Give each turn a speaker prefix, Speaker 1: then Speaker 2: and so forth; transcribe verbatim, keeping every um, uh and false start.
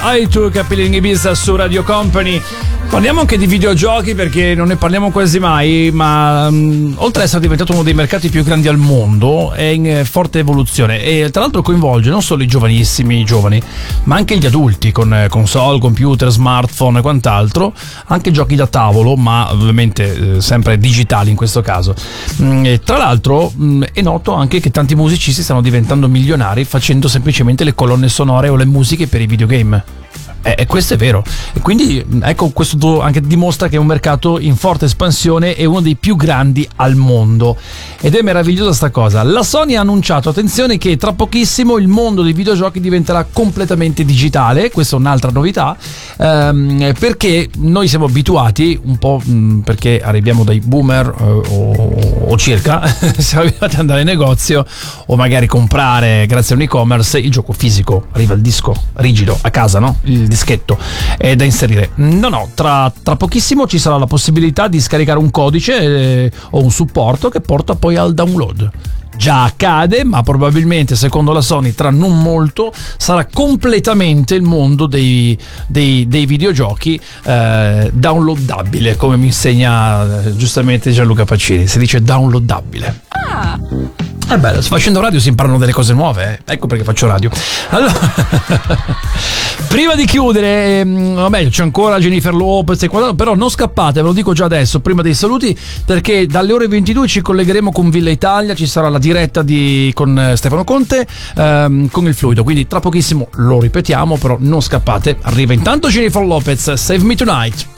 Speaker 1: I Took a Feeling Ibiza su Radio Company. Parliamo anche di videogiochi perché non ne parliamo quasi mai, ma um, oltre ad essere diventato uno dei mercati più grandi al mondo è in eh, forte evoluzione e tra l'altro coinvolge non solo i giovanissimi, i giovani, ma anche gli adulti con eh, console, computer, smartphone e quant'altro, anche giochi da tavolo, ma ovviamente eh, sempre digitali in questo caso. Mm, e tra l'altro mm, è noto anche che tanti musicisti stanno diventando milionari facendo semplicemente le colonne sonore o le musiche per i videogame. E questo è vero, e quindi ecco, questo anche dimostra che è un mercato in forte espansione e uno dei più grandi al mondo, ed è meravigliosa sta cosa. La Sony ha annunciato, attenzione, che tra pochissimo il mondo dei videogiochi diventerà completamente digitale. Questa è un'altra novità, ehm, perché noi siamo abituati un po', mh, perché arriviamo dai boomer eh, o, o circa siamo abituati ad andare in negozio o magari comprare grazie a un e-commerce il gioco fisico, arriva il disco rigido a casa, no? Il dischetto è da inserire. No, no, tra, tra pochissimo ci sarà la possibilità di scaricare un codice eh, o un supporto che porta poi al download. Già accade, ma probabilmente secondo la Sony tra non molto sarà completamente il mondo dei, dei, dei videogiochi eh, downloadabile, come mi insegna eh, giustamente Gianluca Pacini, si dice downloadabile. Ah. Eh beh, facendo radio si imparano delle cose nuove, eh. Ecco perché faccio radio. Allora, prima di chiudere, vabbè, c'è ancora Jennifer Lopez e quant'altro, però non scappate, ve lo dico già adesso, prima dei saluti, perché dalle ore ventidue ci collegheremo con Villa Italia, ci sarà la diretta di, con Stefano Conte, ehm, con il fluido, quindi tra pochissimo lo ripetiamo, però non scappate, arriva intanto Jennifer Lopez, Save Me Tonight.